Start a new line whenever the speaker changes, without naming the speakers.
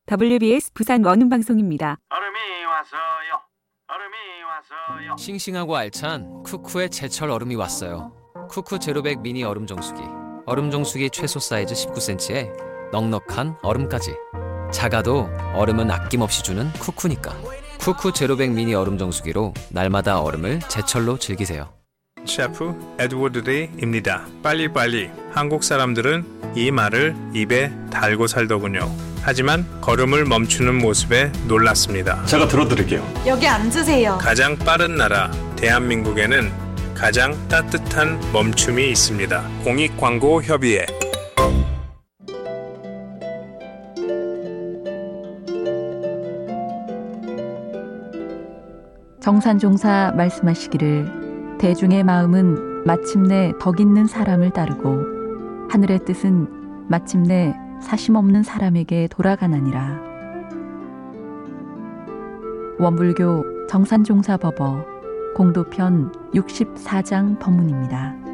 WBS 부산 원음방송입니다.
얼음이 왔어요. 얼음이 왔어요.
싱싱하고 알찬 쿠쿠의 제철 얼음이 왔어요. 쿠쿠 제로백 미니 얼음 정수기. 얼음 정수기 최소 사이즈 19cm에 넉넉한 얼음까지. 작아도 얼음은 아낌없이 주는 쿠쿠니까. 쿠쿠 제로백 미니 얼음 정수기로 날마다 얼음을 제철로 즐기세요.
셰프 에드워드 데이입니다. 빨리빨리. 한국 사람들은 이 말을 입에 달고 살더군요. 하지만 걸음을 멈추는 모습에 놀랐습니다.
제가 들어드릴게요.
여기 앉으세요.
가장 빠른 나라 대한민국에는 가장 따뜻한 멈춤이 있습니다. 공익광고협의회.
정산종사 말씀하시기를 대중의 마음은 마침내 덕 있는 사람을 따르고 하늘의 뜻은 마침내 사심없는 사람에게 돌아가나니라. 원불교 정산종사법어 공도편 64장 법문입니다.